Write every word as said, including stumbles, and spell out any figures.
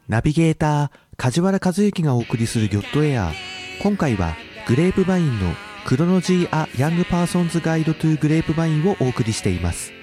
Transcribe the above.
ナビゲーター梶原和幸がお送りするギョットエア。今回はグレープバインのクロノジー・ア・ヤング・パーソンズ・ガイド・トゥ・グレープバインをお送りしています。